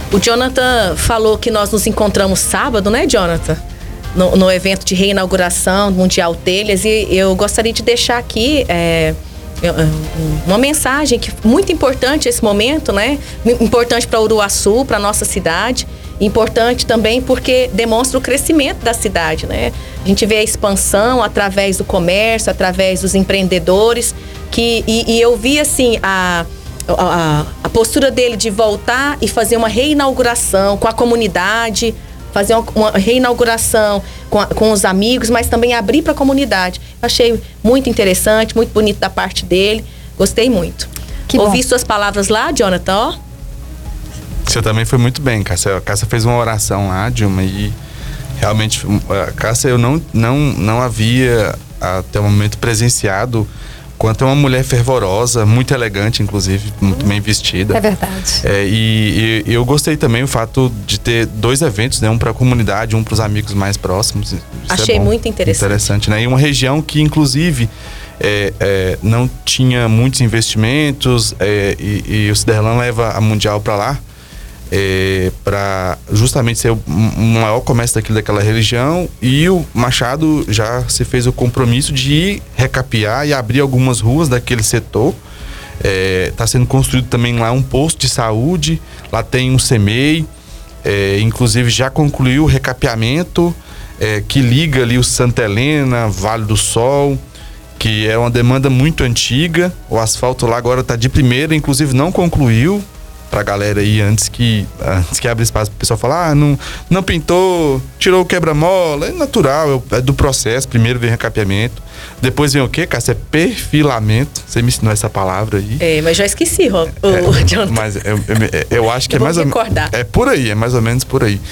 O Jonathan falou que nós nos encontramos sábado, né, Jonathan? No evento de reinauguração do Mundial Telhas, e eu gostaria de deixar aqui uma mensagem que muito importante esse momento, né? Importante para Uruaçu, para nossa cidade, importante também porque demonstra o crescimento da cidade, né? A gente vê a expansão através do comércio, através dos empreendedores, e eu vi assim a postura dele de voltar e fazer uma reinauguração com a comunidade, fazer uma reinauguração com os amigos, mas também abrir para a comunidade. Eu achei muito interessante, muito bonito da parte dele. Gostei muito. Ouvi suas palavras lá, Jonathan, ó. Você também foi muito bem, Cássia. A Cássia fez uma oração lá, Dilma, e realmente, Cássia, eu não havia até o momento presenciado quanto é uma mulher fervorosa, muito elegante, inclusive, muito bem vestida. É verdade. E eu gostei também o fato de ter 2 eventos, né? Um para a comunidade, um para os amigos mais próximos. Isso achei muito interessante. Né? E uma região que, inclusive, não tinha muitos investimentos, e o Ciderlan leva a Mundial para lá, para justamente ser o maior comércio daquela região, e o Machado já se fez o compromisso de recapear e abrir algumas ruas daquele setor. Está sendo construído também lá um posto de saúde, lá tem um CEMEI, inclusive já concluiu o recapeamento que liga ali o Santa Helena, Vale do Sol, que é uma demanda muito antiga. O asfalto lá agora está de primeira, inclusive não concluiu, pra galera aí, antes que abra espaço pro pessoal falar, não pintou, tirou o quebra-mola. É natural, é do processo. Primeiro vem recapeamento, depois vem o quê, Cássia? É perfilamento. Você me ensinou essa palavra aí. Mas já esqueci, Jonathan. Mas eu acho que é mais ou menos. É por aí, é mais ou menos por aí.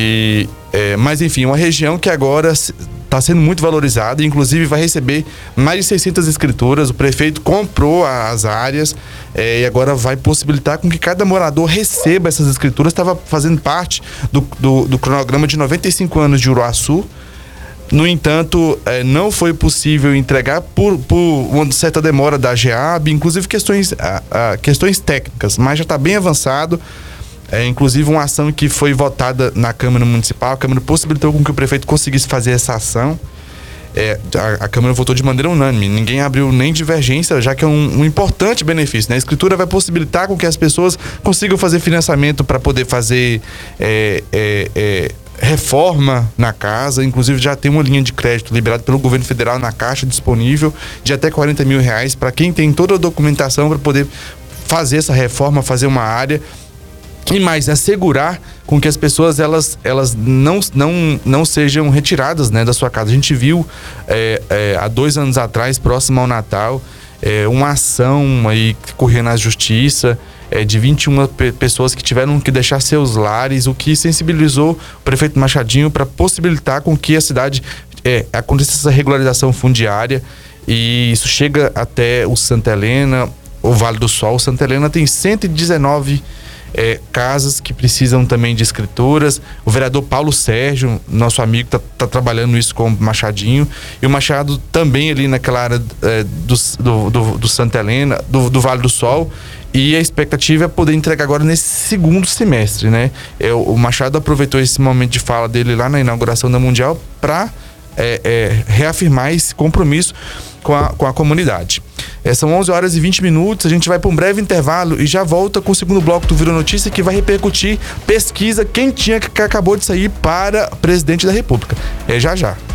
Mas enfim, uma região que agora está sendo muito valorizada, inclusive vai receber mais de 600 escrituras. O prefeito comprou as áreas, e agora vai possibilitar com que cada morador receba essas escrituras. Estava fazendo parte do cronograma de 95 anos de Uruaçu. No entanto, não foi possível entregar por uma certa demora da GEAB, inclusive questões técnicas, mas já está bem avançado. Inclusive uma ação que foi votada na Câmara Municipal. A Câmara possibilitou com que o prefeito conseguisse fazer essa ação. A Câmara votou de maneira unânime, ninguém abriu nem divergência, já que é um importante benefício, né? A escritura vai possibilitar com que as pessoas consigam fazer financiamento para poder fazer reforma na casa. Inclusive já tem uma linha de crédito liberada pelo governo federal na Caixa disponível de até R$40 mil para quem tem toda a documentação para poder fazer essa reforma, fazer uma área. E mais, assegurar com que as pessoas elas não sejam retiradas, né, da sua casa. A gente viu há 2 anos atrás, próximo ao Natal, uma ação aí que corria na justiça, de 21 pessoas que tiveram que deixar seus lares, o que sensibilizou o prefeito Machadinho para possibilitar com que a cidade aconteça essa regularização fundiária. E isso chega até o Santa Helena, o Vale do Sol. O Santa Helena tem 119 casas que precisam também de escrituras. O vereador Paulo Sérgio, nosso amigo, tá trabalhando isso com o Machadinho, e o Machado também ali naquela área do Santa Helena, do Vale do Sol, e a expectativa é poder entregar agora nesse segundo semestre, né? O Machado aproveitou esse momento de fala dele lá na inauguração da Mundial para reafirmar esse compromisso com a comunidade. São 11h20, a gente vai para um breve intervalo e já volta com o segundo bloco do Virou Notícia, que vai repercutir pesquisa quentinha que acabou de sair para presidente da República. Já.